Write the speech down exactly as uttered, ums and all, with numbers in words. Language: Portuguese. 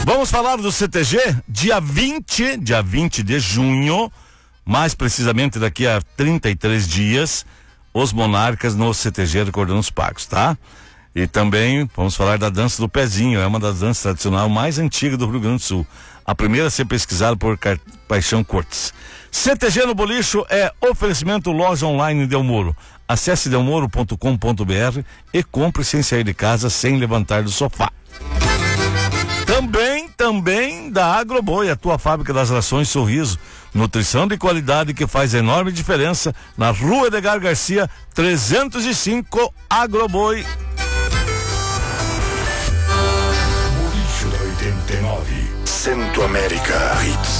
Vamos falar do C T G? Dia vinte, dia vinte de junho, mais precisamente daqui a trinta e três dias, os monarcas no C T G recordando os pagos, tá? E também vamos falar da dança do pezinho, é uma das danças tradicionais mais antigas do Rio Grande do Sul. A primeira a ser pesquisada por Car... Paixão Cortes. C T G no Bolicho é oferecimento loja online Del Moro. Acesse delmoro ponto com ponto br e compre sem sair de casa, sem levantar do sofá. Também, também da Agroboi, a tua fábrica das rações Sorriso. Nutrição de qualidade que faz enorme diferença na Rua Edgar Garcia, trezentos e cinco, Agroboi. Bolicho da oitenta e nove, Centro América Hits.